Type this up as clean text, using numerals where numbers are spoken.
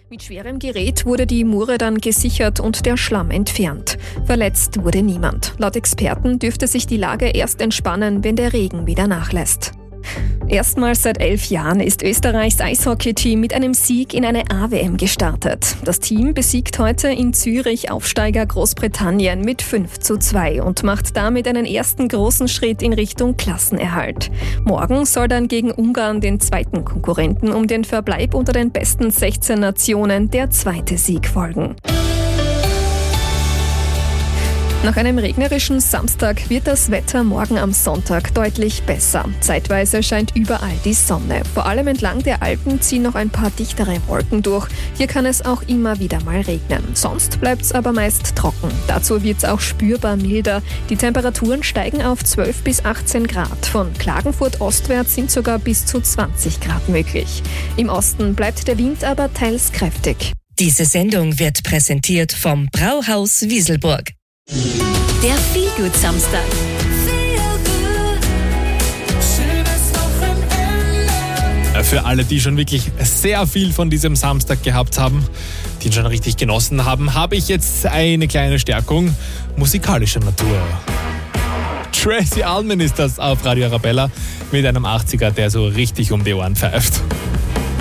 Mit schwerem Gerät wurde die Mure dann gesichert und der Schlamm entfernt. Verletzt wurde niemand. Laut Experten dürfte sich die Lage erst entspannen, wenn der Regen wieder nachlässt. Erstmals seit 11 Jahren ist Österreichs Eishockey-Team mit einem Sieg in eine A-WM gestartet. Das Team besiegt heute in Zürich Aufsteiger Großbritannien mit 5:2 und macht damit einen ersten großen Schritt in Richtung Klassenerhalt. Morgen soll dann gegen Ungarn, den zweiten Konkurrenten um den Verbleib unter den besten 16 Nationen, der zweite Sieg folgen. Nach einem regnerischen Samstag wird das Wetter morgen am Sonntag deutlich besser. Zeitweise scheint überall die Sonne. Vor allem entlang der Alpen ziehen noch ein paar dichtere Wolken durch. Hier kann es auch immer wieder mal regnen. Sonst bleibt es aber meist trocken. Dazu wird es auch spürbar milder. Die Temperaturen steigen auf 12 bis 18 Grad. Von Klagenfurt ostwärts sind sogar bis zu 20 Grad möglich. Im Osten bleibt der Wind aber teils kräftig. Diese Sendung wird präsentiert vom Brauhaus Wieselburg. Der Feelgood-Samstag. Für alle, die schon wirklich sehr viel von diesem Samstag gehabt haben, die ihn schon richtig genossen haben, habe ich jetzt eine kleine Stärkung musikalischer Natur. Tracy Allman ist das auf Radio Arabella mit einem 80er, der so richtig um die Ohren pfeift.